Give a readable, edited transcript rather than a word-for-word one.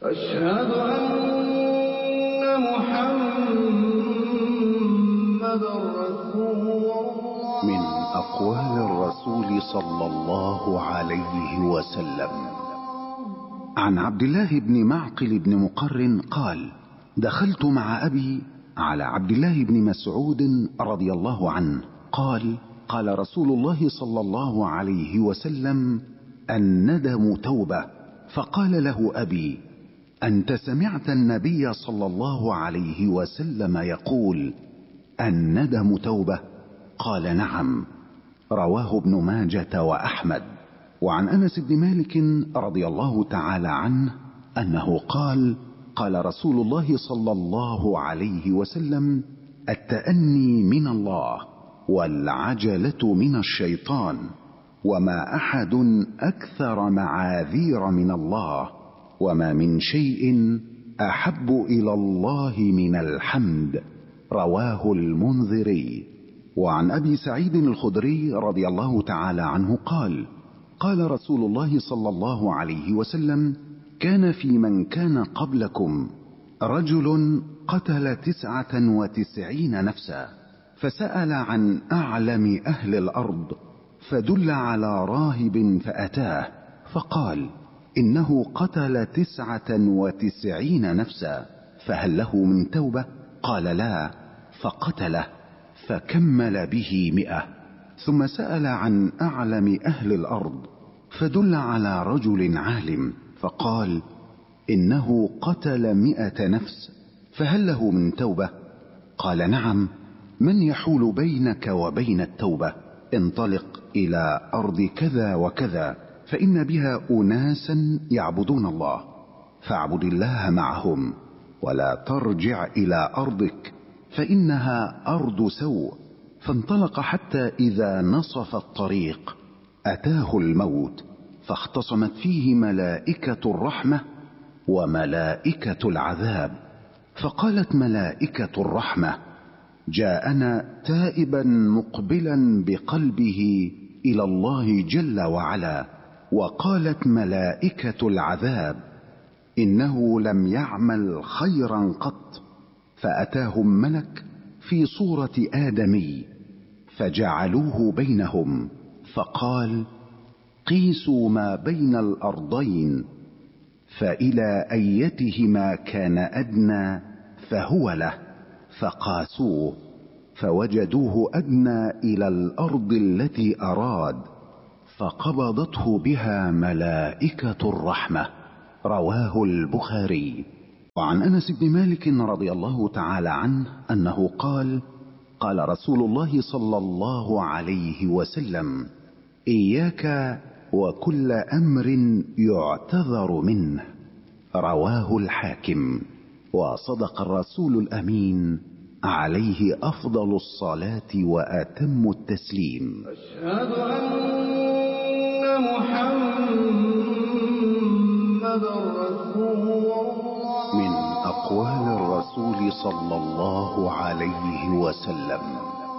أشهد أن محمدًا رسول الله. من أقوال الرسول صلى الله عليه وسلم عن عبد الله بن معقل بن مقرن قال: دخلت مع أبي على عبد الله بن مسعود رضي الله عنه قال: قال رسول الله صلى الله عليه وسلم: الندم توبة. فقال له أبي: أنت سمعت النبي صلى الله عليه وسلم يقول الندم توبة؟ قال: نعم. رواه ابن ماجة وأحمد. وعن أنس بن مالك رضي الله تعالى عنه أنه قال: قال رسول الله صلى الله عليه وسلم: التأني من الله والعجلة من الشيطان، وما أحد أكثر معاذير من الله، وما من شيء أحب إلى الله من الحمد. رواه المنذري. وعن أبي سعيد الخدري رضي الله تعالى عنه قال: قال رسول الله صلى الله عليه وسلم: كان في من كان قبلكم رجل قتل 99 نفسا، فسأل عن أعلم أهل الأرض، فدل على راهب فأتاه فقال: إنه قتل 99 نفسا، فهل له من توبة؟ قال: لا. فقتله فكمل به 100. ثم سأل عن أعلم أهل الأرض، فدل على رجل عالم، فقال: إنه قتل 100 نفس، فهل له من توبة؟ قال: نعم. من يحول بينك وبين التوبة؟ انطلق إلى أرض كذا وكذا، فإن بها أناسا يعبدون الله، فاعبد الله معهم، ولا ترجع إلى أرضك، فإنها أرض سوء. فانطلق حتى إذا نصف الطريق أتاه الموت، فاختصمت فيه ملائكة الرحمة وملائكة العذاب، فقالت ملائكة الرحمة: جاءنا تائبا مقبلا بقلبه إلى الله جل وعلا. وقالت ملائكة العذاب: إنه لم يعمل خيرا قط. فأتاهم ملك في صورة آدمي، فجعلوه بينهم، فقال: قيسوا ما بين الأرضين، فإلى أيتهما كان أدنى فهو له، فقاسوه فوجدوه أدنى إلى الأرض التي أراد، فقبضته بها ملائكة الرحمة. رواه البخاري. وعن أنس بن مالك رضي الله تعالى عنه أنه قال: قال رسول الله صلى الله عليه وسلم: إياك وكل أمر يعتذر منه. رواه الحاكم. وصدق الرسول الأمين عليه أفضل الصلاة وأتم التسليم. أشهد أن محمدًا رسول الله. من أقوال الرسول صلى الله عليه وسلم